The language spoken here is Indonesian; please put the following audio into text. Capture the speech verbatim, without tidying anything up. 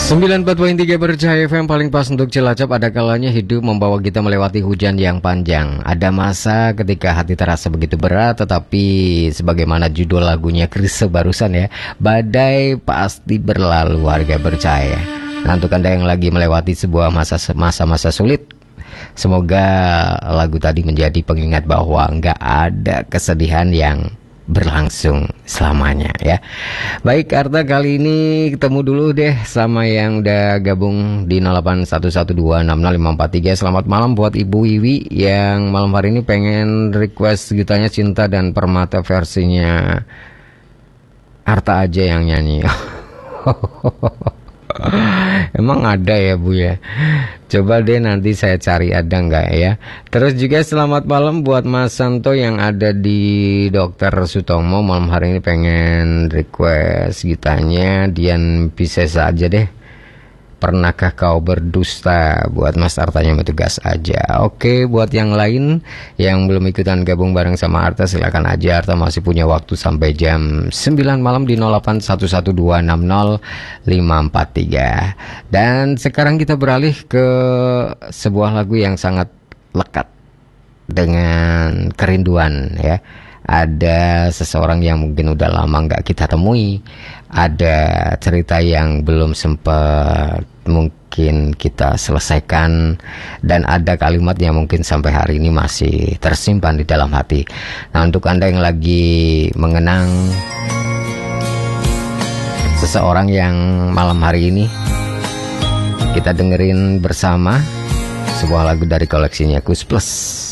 sembilan puluh empat koma tiga Bercahaya F M, paling pas untuk Cilacap. Ada kalanya hidup membawa kita melewati hujan yang panjang. Ada masa ketika hati terasa begitu berat, tetapi sebagaimana judul lagunya Chrisye barusan ya, badai pasti berlalu, warga Bercahaya. Nah, untuk Anda yang lagi melewati sebuah masa-masa sulit, semoga lagu tadi menjadi pengingat bahwa nggak ada kesedihan yang berlangsung selamanya ya. Baik, Arta, kali ini ketemu dulu deh sama yang udah gabung di nol delapan satu satu dua enam nol lima empat tiga. Selamat malam buat Ibu Wiwi yang malam hari ini pengen request Gitanya Cinta dan Permata versinya Arta aja yang nyanyi. Emang ada ya Bu ya? Coba deh nanti saya cari ada nggak ya. Terus juga selamat malam buat Mas Santo yang ada di Dokter Sutomo. Malam hari ini pengen request Gitanya Dian Pisces aja deh. Pernahkah kau berdusta, buat Mas Artanya bertugas aja. Oke, buat yang lain yang belum ikutan gabung bareng sama Arta, silakan aja. Arta masih punya waktu sampai jam sembilan malam di nol delapan satu satu dua enam nol lima empat tiga. Dan sekarang kita beralih ke sebuah lagu yang sangat lekat dengan kerinduan ya. Ada seseorang yang mungkin udah lama nggak kita temui, ada cerita yang belum sempat mungkin kita selesaikan, dan ada kalimat yang mungkin sampai hari ini masih tersimpan di dalam hati. Nah, untuk Anda yang lagi mengenang seseorang yang malam hari ini kita dengerin bersama sebuah lagu dari koleksinya Kus Plus.